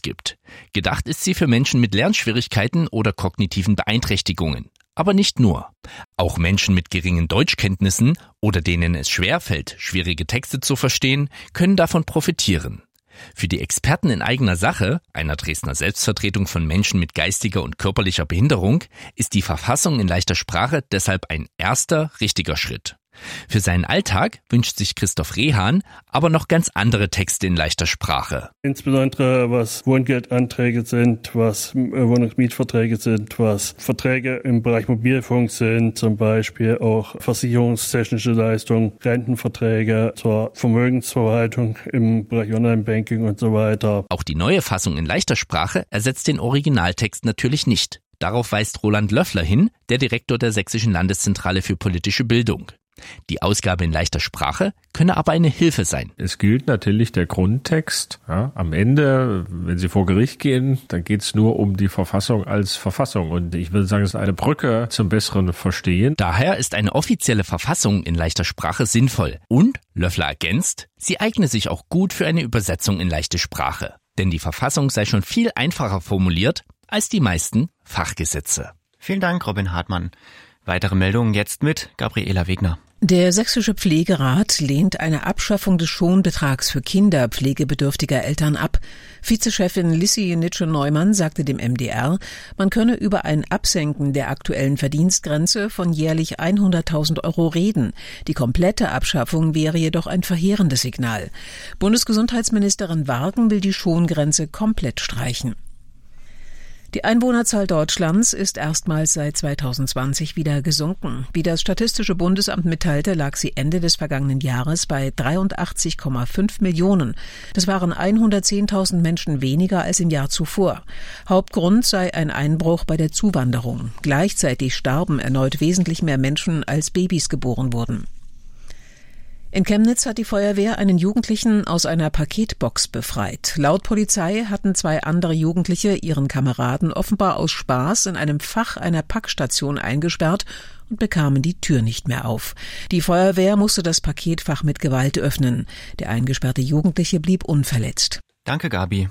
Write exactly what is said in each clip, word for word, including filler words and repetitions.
gibt. Gedacht ist sie für Menschen mit Lernschwierigkeiten oder kognitiven Beeinträchtigungen. Aber nicht nur. Auch Menschen mit geringen Deutschkenntnissen oder denen es schwerfällt, schwierige Texte zu verstehen, können davon profitieren. Für die Experten in eigener Sache, einer Dresdner Selbstvertretung von Menschen mit geistiger und körperlicher Behinderung, ist die Verfassung in leichter Sprache deshalb ein erster, richtiger Schritt. Für seinen Alltag wünscht sich Christoph Rehan aber noch ganz andere Texte in leichter Sprache. Insbesondere was Wohngeldanträge sind, was Wohnungsmietverträge sind, was Verträge im Bereich Mobilfunk sind, zum Beispiel auch versicherungstechnische Leistungen, Rentenverträge zur Vermögensverwaltung im Bereich Online-Banking und so weiter. Auch die neue Fassung in leichter Sprache ersetzt den Originaltext natürlich nicht. Darauf weist Roland Löffler hin, der Direktor der Sächsischen Landeszentrale für politische Bildung. Die Ausgabe in leichter Sprache könne aber eine Hilfe sein. Es gilt natürlich der Grundtext. Ja, am Ende, wenn Sie vor Gericht gehen, dann geht es nur um die Verfassung als Verfassung. Und ich würde sagen, es ist eine Brücke zum besseren Verstehen. Daher ist eine offizielle Verfassung in leichter Sprache sinnvoll. Und, Löffler ergänzt, sie eigne sich auch gut für eine Übersetzung in leichte Sprache. Denn die Verfassung sei schon viel einfacher formuliert als die meisten Fachgesetze. Vielen Dank, Robin Hartmann. Weitere Meldungen jetzt mit Gabriela Wegner. Der Sächsische Pflegerat lehnt eine Abschaffung des Schonbetrags für Kinder pflegebedürftiger Eltern ab. Vizechefin Lissi Nitsche-Neumann sagte dem M D R, man könne über ein Absenken der aktuellen Verdienstgrenze von jährlich hunderttausend Euro reden. Die komplette Abschaffung wäre jedoch ein verheerendes Signal. Bundesgesundheitsministerin Wagen will die Schongrenze komplett streichen. Die Einwohnerzahl Deutschlands ist erstmals seit zweitausendzwanzig wieder gesunken. Wie das Statistische Bundesamt mitteilte, lag sie Ende des vergangenen Jahres bei dreiundachtzig Komma fünf Millionen. Das waren hundertzehntausend Menschen weniger als im Jahr zuvor. Hauptgrund sei ein Einbruch bei der Zuwanderung. Gleichzeitig starben erneut wesentlich mehr Menschen, als Babys geboren wurden. In Chemnitz hat die Feuerwehr einen Jugendlichen aus einer Paketbox befreit. Laut Polizei hatten zwei andere Jugendliche ihren Kameraden offenbar aus Spaß in einem Fach einer Packstation eingesperrt und bekamen die Tür nicht mehr auf. Die Feuerwehr musste das Paketfach mit Gewalt öffnen. Der eingesperrte Jugendliche blieb unverletzt. Danke, Gabi.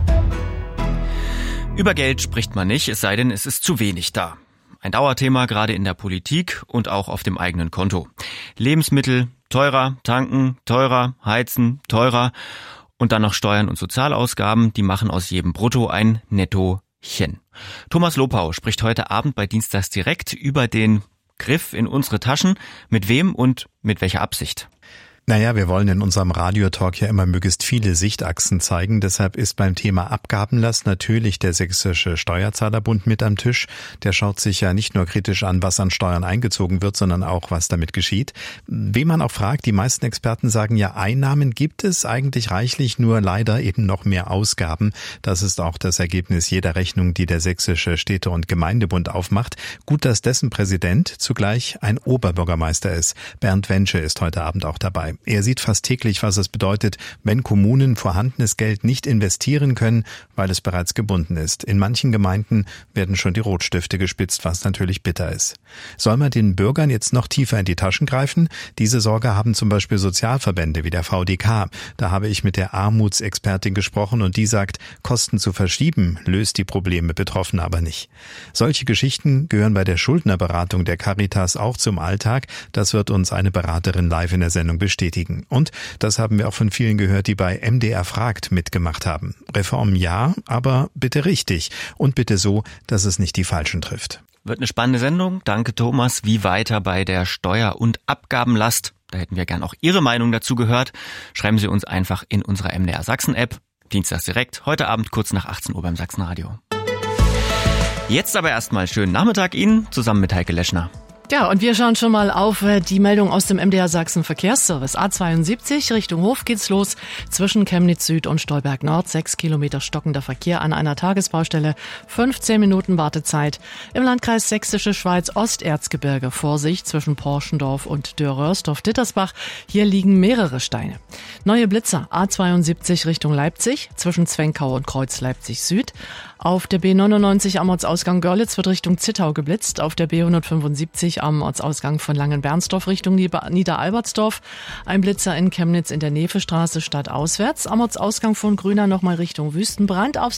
Über Geld spricht man nicht, es sei denn, es ist zu wenig da. Ein Dauerthema gerade in der Politik und auch auf dem eigenen Konto. Lebensmittel teurer, tanken teurer, heizen teurer und dann noch Steuern und Sozialausgaben, die machen aus jedem Brutto ein Nettochen. Thomas Lopau spricht heute Abend bei Dienstags direkt über den Griff in unsere Taschen. Mit wem und mit welcher Absicht? Naja, wir wollen in unserem Radiotalk ja immer möglichst viele Sichtachsen zeigen. Deshalb ist beim Thema Abgabenlast natürlich der Sächsische Steuerzahlerbund mit am Tisch. Der schaut sich ja nicht nur kritisch an, was an Steuern eingezogen wird, sondern auch, was damit geschieht. Wen man auch fragt, die meisten Experten sagen ja, Einnahmen gibt es eigentlich reichlich, nur leider eben noch mehr Ausgaben. Das ist auch das Ergebnis jeder Rechnung, die der Sächsische Städte- und Gemeindebund aufmacht. Gut, dass dessen Präsident zugleich ein Oberbürgermeister ist. Bernd Wensche ist heute Abend auch dabei. Er sieht fast täglich, was es bedeutet, wenn Kommunen vorhandenes Geld nicht investieren können, weil es bereits gebunden ist. In manchen Gemeinden werden schon die Rotstifte gespitzt, was natürlich bitter ist. Soll man den Bürgern jetzt noch tiefer in die Taschen greifen? Diese Sorge haben zum Beispiel Sozialverbände wie der V D K. Da habe ich mit der Armutsexpertin gesprochen und die sagt, Kosten zu verschieben löst die Probleme Betroffener aber nicht. Solche Geschichten gehören bei der Schuldnerberatung der Caritas auch zum Alltag. Das wird uns eine Beraterin live in der Sendung bestätigen. Und das haben wir auch von vielen gehört, die bei M D R fragt mitgemacht haben. Reform ja, aber bitte richtig und bitte so, dass es nicht die Falschen trifft. Wird eine spannende Sendung. Danke, Thomas. Wie weiter bei der Steuer- und Abgabenlast? Da hätten wir gern auch Ihre Meinung dazu gehört. Schreiben Sie uns einfach in unserer M D R Sachsen-App. Dienstags direkt, heute Abend kurz nach achtzehn Uhr beim Sachsenradio. Jetzt aber erstmal schönen Nachmittag Ihnen, zusammen mit Heike Leschner. Ja, und wir schauen schon mal auf die Meldung aus dem M D R Sachsen Verkehrsservice. A zweiundsiebzig Richtung Hof geht's los. Zwischen Chemnitz Süd und Stolberg Nord. Sechs Kilometer stockender Verkehr an einer Tagesbaustelle. fünfzehn Minuten Wartezeit. Im Landkreis Sächsische Schweiz Osterzgebirge. Vorsicht zwischen Porschendorf und Dürr-Röhrsdorf-Dittersbach. Hier liegen mehrere Steine. Neue Blitzer. A zweiundsiebzig Richtung Leipzig. Zwischen Zwenkau und Kreuz Leipzig Süd. Auf der B neunundneunzig am Ortsausgang Görlitz wird Richtung Zittau geblitzt. Auf der B hundertfünfundsiebzig am Ortsausgang von Langenbernsdorf Richtung Niederalbertsdorf. Ein Blitzer in Chemnitz in der Nefestraße stadtauswärts. Am Ortsausgang von Grüner nochmal Richtung Wüstenbrand. Aufs